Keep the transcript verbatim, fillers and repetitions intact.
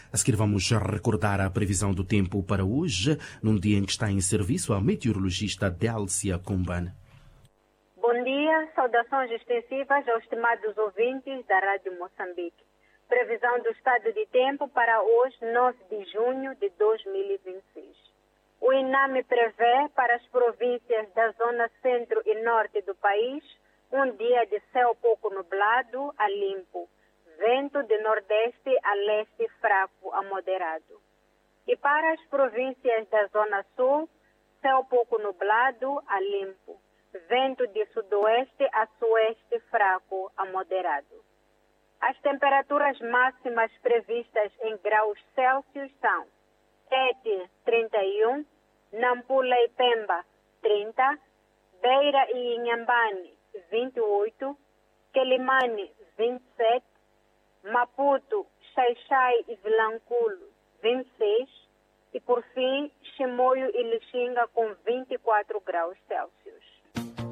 A seguir vamos recordar a previsão do tempo para hoje, num dia em que está em serviço a meteorologista Délcia Kumban. Bom dia, saudações extensivas aos estimados ouvintes da Rádio Moçambique. Previsão do estado de tempo para hoje, nove de junho de dois mil e vinte e seis. O INAME prevê para as províncias da zona centro e norte do país um dia de céu pouco nublado a limpo, vento de nordeste a leste fraco a moderado. E para as províncias da zona sul, céu pouco nublado a limpo, vento de sudoeste a sueste fraco a moderado. As temperaturas máximas previstas em graus Celsius são Tete, trinta e um, Nampula e Pemba, trinta, Beira e Inhambane, vinte e oito, Quelimane, vinte e sete, Maputo, Xai-Xai e Vilanculo, vinte e seis, e por fim, Chimoio e Lixinga com vinte e quatro graus Celsius.